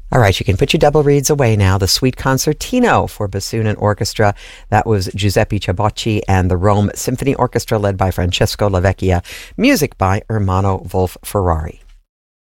All right, you can put your double reeds away now. The Suite Concertino for bassoon and orchestra. That was Giuseppe Ciabocci and the Rome Symphony Orchestra led by Francesco Lavecchia. Music by Ermanno Wolf-Ferrari.